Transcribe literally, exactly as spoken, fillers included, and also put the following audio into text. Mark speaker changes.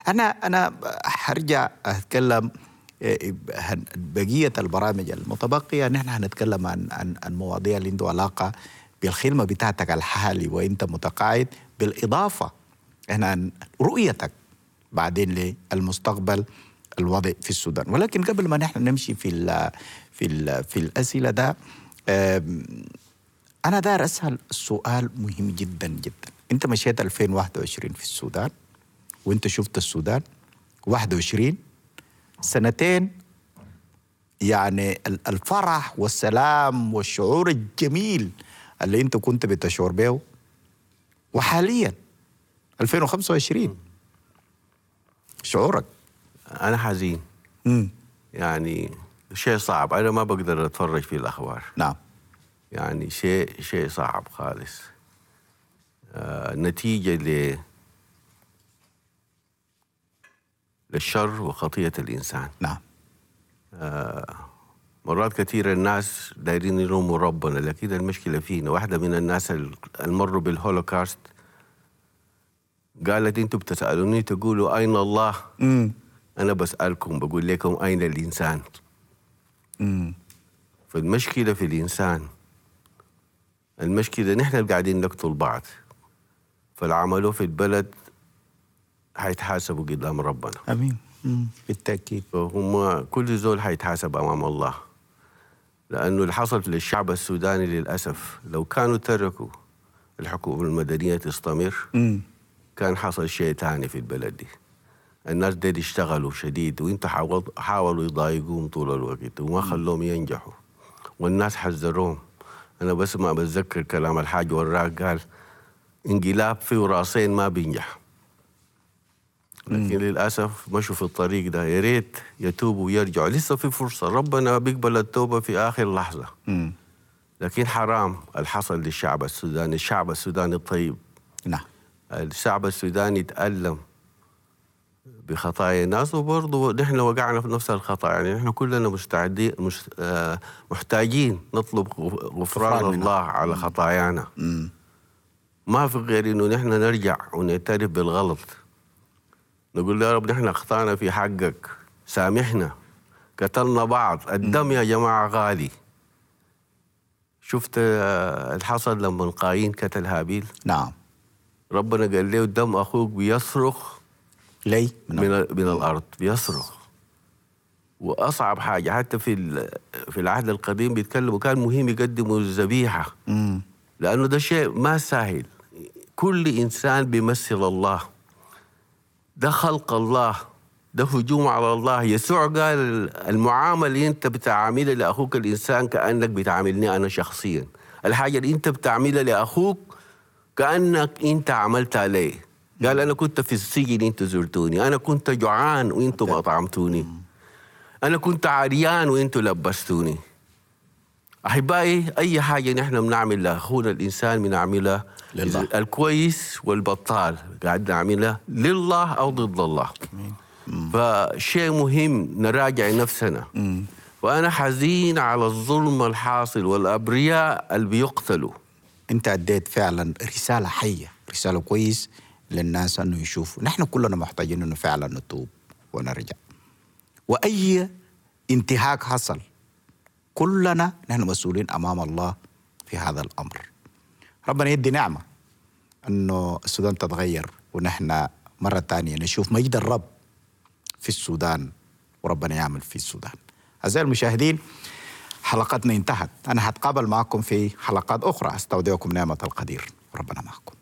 Speaker 1: أنا أنا حرجع أتكلم بقية البرامج المتبقية. نحن هنتكلم عن عن عن مواضيع اللي عنده علاقة بالخدمة بتاعتك الحالي وأنت متقاعد، بالإضافة إحنا عن رؤيتك بعدين للمستقبل الوضع في السودان. ولكن قبل ما نحن نمشي في ال في ال في الأسئلة ده، أنا داير أسأل سؤال مهم جدا جدا. أنت مشيت ألفين وواحد وعشرين في السودان، وأنت شفت السودان واحد وعشرين سنتين، يعني الفرح والسلام والشعور الجميل اللي أنت كنت بتشعر به، وحاليا ألفين وخمسة وعشرين شعورك؟
Speaker 2: أنا حزين.
Speaker 1: مم.
Speaker 2: يعني شيء صعب، أنا ما بقدر أتفرج في الأخبار.
Speaker 1: نعم.
Speaker 2: يعني شيء شيء صعب خالص. آه نتيجة ل للشر وخطية الإنسان.
Speaker 1: نعم.
Speaker 2: آه مرات كثيرة الناس دايرين يلوموا ربنا، لكن المشكلة فينا. واحدة من الناس اللي مروا بالهولوكاست قالت: أنتم بتسألوني تقولوا أين الله؟
Speaker 1: مم.
Speaker 2: أنا بسألكم بقول لكم أين الإنسان؟
Speaker 1: مم.
Speaker 2: فالمشكلة في الإنسان. المشكلة نحن قاعدين نقتل بعض، فالعملوا في البلد حيتحاسبوا قدام ربنا.
Speaker 1: أمين. مم. بالتأكيد.
Speaker 2: فهم كل زول حيتحاسب أمام الله، لأنه اللي حصل للشعب السوداني للأسف لو كانوا تركوا الحكومة المدنية تستمر
Speaker 1: مم.
Speaker 2: كان حصل شيء تاني في البلد دي. الناس دي اشتغلوا شديد، وانتوا حاولوا يضايقوهم طول الوقت وما خلوهم ينجحوا، والناس حذروهم. أنا بس ما بتذكر كلام الحاج وراق قال: انقلاب فيه راسين ما بينجح. لكن مم. للأسف مشوا في الطريق ده. يا ريت يتوبوا ويرجعوا، لسه في فرصة، ربنا بيقبل التوبة في آخر لحظة.
Speaker 1: مم.
Speaker 2: لكن حرام الحصل للشعب السوداني. الشعب السوداني الطيب.
Speaker 1: نعم.
Speaker 2: الشعب السوداني تألم بخطايا الناس، وبرضه نحن وقعنا في نفس الخطأ. يعني نحن كلنا مستعدين مش آه محتاجين نطلب غفران الله على خطايانا.
Speaker 1: مم.
Speaker 2: ما في غير إنه نحن نرجع ونعترف بالغلط، نقول له: يا رب نحن أخطأنا في حقك، سامحنا، قتلنا بعض، الدم يا جماعة غالي. شفت الحصل لما قايين قتل هابيل؟
Speaker 1: نعم.
Speaker 2: ربنا قال له: دم أخوك بيصرخ
Speaker 1: لي
Speaker 2: من, من, من الأرض، بيصرخ. وأصعب حاجة حتى في في العهد القديم بيتكلموا كان مهم يقدموا الذبيحة، لأنه ده شيء ما سهل. كل إنسان بيمثل الله، ده خلق الله، ده هجوم على الله. يسوع قال: المعاملة اللي أنت بتعاملها لأخوك الإنسان كأنك بتعاملني أنا شخصيا. الحاجة اللي أنت بتعملها لأخوك كأنك أنت عملتها لي. قال: أنا كنت في السجن أنتوا زرتوني، أنا كنت جوعان وأنتوا أطعمتوني، أنا كنت عريان وأنتوا لبستوني. أحبائي، أي حاجة نحن بنعمل لأخونا الإنسان بنعملها لله. الكويس والبطال قاعد نعملها لله أو ضد الله. فشيء مهم نراجع نفسنا. مم. وأنا حزين على الظلم الحاصل والأبرياء اللي بيقتلوا.
Speaker 1: أنت أديت فعلا رسالة حية، رسالة كويس للناس أنه يشوفوا. نحن كلنا محتاجين أنه فعلا نتوب ونرجع. وأي انتهاك حصل كلنا نحن مسؤولين أمام الله في هذا الأمر. ربنا يدي نعمة أنه السودان تتغير، ونحن مرة تانية نشوف مجد الرب في السودان، وربنا يعمل في السودان. أعزائي المشاهدين، حلقتنا انتهت. أنا هتقابل معكم في حلقات أخرى. أستودعكم نعمة القدير، وربنا معكم.